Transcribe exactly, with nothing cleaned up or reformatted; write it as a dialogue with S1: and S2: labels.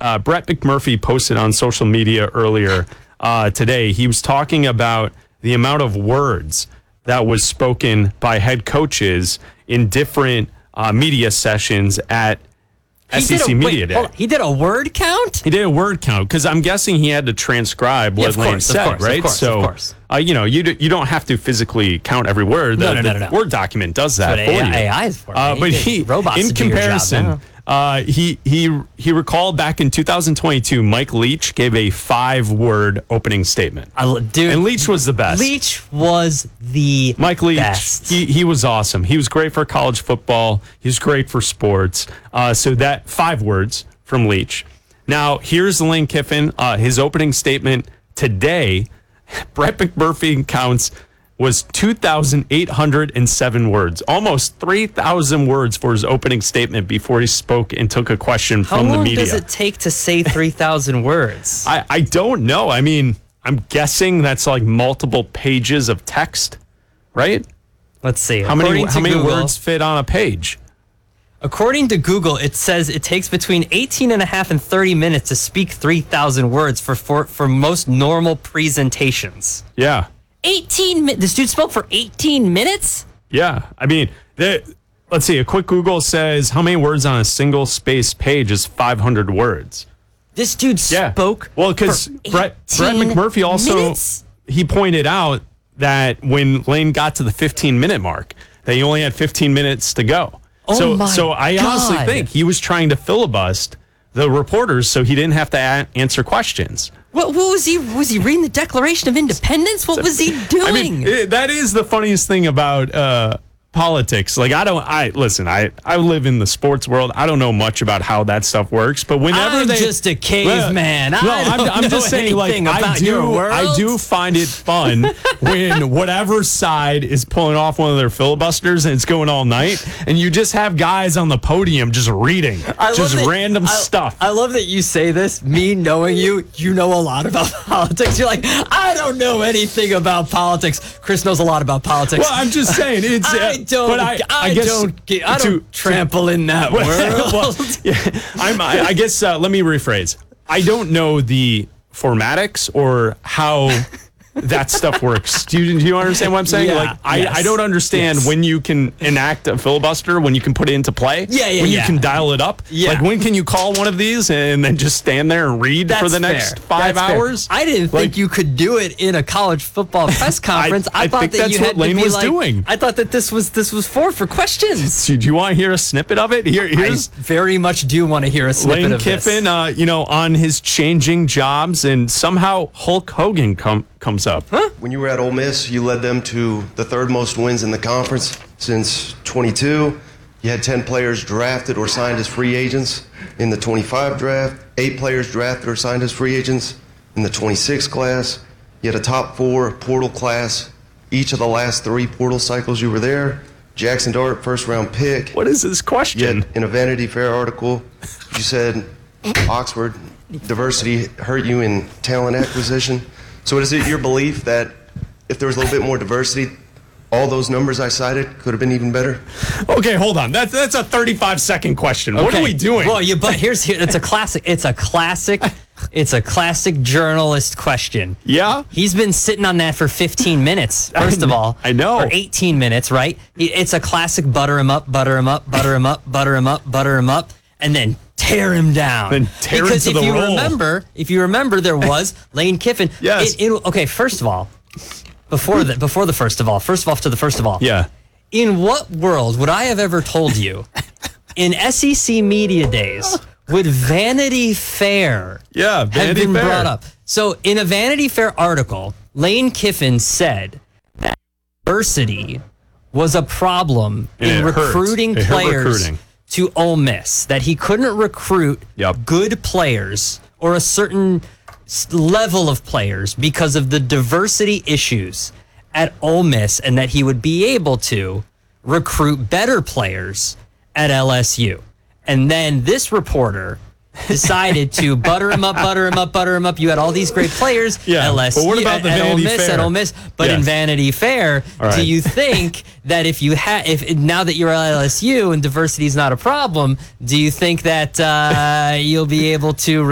S1: uh, Brett McMurphy posted on social media earlier uh, today. He was talking about the amount of words that was spoken by head coaches in different uh, media sessions at S E C
S2: a,
S1: Media
S2: wait,
S1: Day.
S2: hold on. He did a word count?
S1: He did a word count because I'm guessing he had to transcribe
S2: Yeah,
S1: what
S2: of
S1: Lane
S2: course, of
S1: said,
S2: course, of
S1: right?
S2: course,
S1: so,
S2: of course.
S1: Uh, you know, you do, you don't have to physically count every word. The,
S2: No, no, no,
S1: the
S2: no, no.
S1: Word document does that
S2: That's
S1: for
S2: what
S1: you.
S2: A I is for.
S1: Uh,
S2: man.
S1: but
S2: You
S1: he,
S2: get robots
S1: in
S2: to do your job
S1: comparison,
S2: now.
S1: uh, he he he recalled back in two thousand twenty-two, Mike Leach gave a five-word opening statement,
S2: I, lo- dude,
S1: and Leach was the best.
S2: Leach was the
S1: Mike Leach,
S2: best.
S1: he he was awesome. He was great for college football. He was great for sports. Uh, so that five words from Leach. Now here's Lane Kiffin. Uh, his opening statement today. Brett McMurphy counts was two thousand eight hundred seven words, almost three thousand words for his opening statement before he spoke and took a question
S2: How
S1: from the
S2: long
S1: media.
S2: does it take to say three thousand words?
S1: I, I don't know. I mean, I'm guessing that's like multiple pages of text, right?
S2: Let's see.
S1: How many
S2: According
S1: how
S2: to
S1: many
S2: Google-
S1: words fit on a page?
S2: According to Google, it says it takes between eighteen and a half and thirty minutes to speak three thousand words for, for, for most normal presentations.
S1: Yeah.
S2: eighteen minutes? This dude spoke for eighteen minutes?
S1: Yeah. I mean, the, let's see. A quick Google says how many words on a single space page is five hundred words.
S2: This dude
S1: Yeah.
S2: spoke
S1: Well, because
S2: for
S1: Brett, Brett
S2: eighteen
S1: McMurphy also,
S2: minutes?
S1: he pointed out that when Lane got to the fifteen minute mark, that he only had fifteen minutes to go.
S2: Oh
S1: so,
S2: my
S1: so I honestly
S2: God.
S1: think he was trying to filibust the reporters so he didn't have to a- answer questions.
S2: What, what was he? Was he reading the Declaration of Independence? What was he doing?
S1: I mean, it, that is the funniest thing about uh, politics. Like, I don't, I listen, I, I live in the sports world. I don't know much about how that stuff works, but whenever
S2: I'm
S1: they.
S2: just a caveman.
S1: No,
S2: I
S1: I'm,
S2: don't
S1: I'm
S2: know
S1: just saying, like,
S2: anything
S1: I
S2: about
S1: do,
S2: your world.
S1: I do find it fun when whatever side is pulling off one of their filibusters and it's going all night, and you just have guys on the podium just reading,
S2: I love
S1: just
S2: that-
S1: random
S2: I-
S1: stuff.
S2: I love that you say this. Me knowing you, you know a lot about politics. You're like, I don't know anything about politics. Chris knows a lot about politics.
S1: Well, I'm just saying it's.
S2: I
S1: uh,
S2: don't.
S1: But
S2: I,
S1: I, I guess
S2: don't. Get, I
S1: to-
S2: don't trample in that
S1: Well,
S2: world.
S1: well, yeah, I'm, I, I guess uh, let me rephrase. I don't know the formatics or how that stuff works. Do you, do you understand what I'm saying?
S2: Yeah,
S1: like, I,
S2: yes,
S1: I don't understand
S2: yes.
S1: when you can enact a filibuster, when you can put it into play.
S2: Yeah, yeah,
S1: When you
S2: yeah.
S1: can dial it up.
S2: Yeah.
S1: Like, when can you call one of these and then just stand there and read
S2: That's
S1: for the next
S2: fair.
S1: five
S2: That's fair.
S1: hours?
S2: I didn't
S1: Like-
S2: think you could do it in a college football press conference. I,
S1: I
S2: thought
S1: think
S2: that
S1: that's
S2: you
S1: what
S2: had
S1: Lane
S2: to be
S1: was
S2: like,
S1: doing.
S2: I thought that this was this was for for questions.
S1: So do you want to hear a snippet of it? Here,
S2: I
S1: here's
S2: very much do want to hear a snippet
S1: Lane
S2: of
S1: Kiffin,
S2: this.
S1: uh, you know, on his changing jobs, and somehow Hulk Hogan com- comes up. Huh?
S3: When you were at Ole Miss, you led them to the third most wins in the conference since twenty-two. You had ten players drafted or signed as free agents in the twenty-five draft, eight players drafted or signed as free agents in the twenty-six class. You had a top four portal class each of the last three portal cycles you were there. Jackson Dart, first round pick.
S1: What is this question?
S3: Yet, in a Vanity Fair article, you said Oxford diversity hurt you in talent acquisition. So is it your belief that if there was a little bit more diversity, all those numbers I cited could have been even better?
S1: Okay, hold on. That's that's a thirty-five second question. What are
S2: Okay.
S1: we doing?
S2: Well, you, but here's here. It's a classic. It's a classic. It's a classic journalist question.
S1: Yeah?
S2: He's been sitting on that for fifteen minutes, first of all.
S1: I know.
S2: Or eighteen minutes, right? He- It's a classic butter him up, butter him up, butter him up, butter him up, butter him up, and then tear him down.
S1: Then tear
S2: because
S1: into
S2: if
S1: the
S2: you
S1: roll.
S2: remember, if you remember, there was Lane Kiffin.
S1: Yes.
S2: It- it- okay, first of all, before the before the first of all, first of all to the first of all.
S1: Yeah.
S2: In what world would I have ever told you in S E C Media Days would Vanity Fair
S1: Yeah,
S2: have
S1: Vanity
S2: been
S1: Fair.
S2: brought up? So in a Vanity Fair article, Lane Kiffin said that diversity was a problem
S1: And
S2: in
S1: it hurt.
S2: recruiting
S1: It hurt
S2: players
S1: recruiting.
S2: to Ole Miss, that he couldn't recruit
S1: Yep.
S2: good players or a certain s- level of players because of the diversity issues at Ole Miss, and that he would be able to recruit better players at L S U. And then this reporter decided to butter him up, butter him up, butter him up. You had all these great players.
S1: Yeah,
S2: L S U,
S1: but what about the
S2: at Ole
S1: Vanity
S2: Miss,
S1: Fair?
S2: at Ole Miss, but in
S1: Yes.
S2: Vanity Fair,
S1: All right.
S2: do you think that if you had, if now that you're at L S U and diversity is not a problem, do you think that uh, you'll be able to